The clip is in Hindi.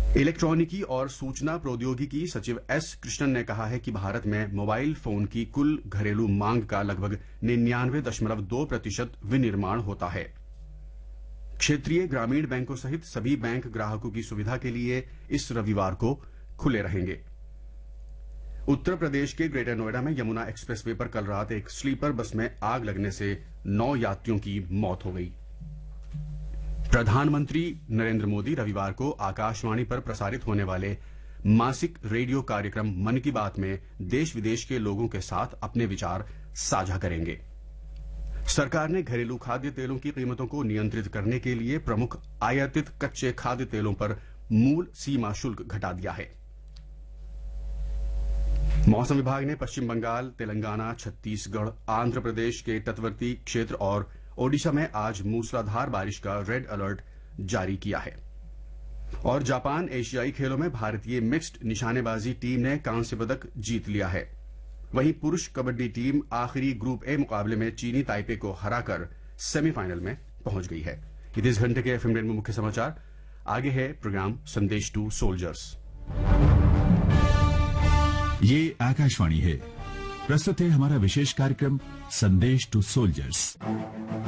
इलेक्ट्रॉनिकी और सूचना प्रौद्योगिकी सचिव एस कृष्णन ने कहा है कि भारत में मोबाइल फोन की कुल घरेलू मांग का लगभग 99.2% विनिर्माण होता है। क्षेत्रीय ग्रामीण बैंकों सहित सभी बैंक ग्राहकों की सुविधा के लिए इस रविवार को खुले रहेंगे। उत्तर प्रदेश के ग्रेटर नोएडा में यमुना एक्सप्रेसवे पर कल रात एक स्लीपर बस में आग लगने से 9 यात्रियों की मौत हो गई। प्रधानमंत्री नरेंद्र मोदी रविवार को आकाशवाणी पर प्रसारित होने वाले मासिक रेडियो कार्यक्रम मन की बात में देश विदेश के लोगों के साथ अपने विचार साझा करेंगे। सरकार ने घरेलू खाद्य तेलों की कीमतों को नियंत्रित करने के लिए प्रमुख आयातित कच्चे खाद्य तेलों पर मूल सीमा शुल्क घटा दिया है। मौसम विभाग ने पश्चिम बंगाल, तेलंगाना, छत्तीसगढ़, आंध्र प्रदेश के तटवर्ती क्षेत्र और ओडिशा में आज मूसलाधार बारिश का रेड अलर्ट जारी किया है। और जापान एशियाई खेलों में भारतीय मिक्स्ड निशानेबाजी टीम ने कांस्य पदक जीत लिया है। वहीं पुरुष कबड्डी टीम आखिरी ग्रुप ए मुकाबले में चीनी ताइपे को हराकर सेमीफाइनल में पहुंच गई है। ये इस घंटे के एफएम रेनबो मुख्य समाचार। आगे है प्रोग्राम संदेश टू सोल्जर्स। ये आकाशवाणी है। प्रस्तुत है हमारा विशेष कार्यक्रम संदेश टू सोल्जर्स।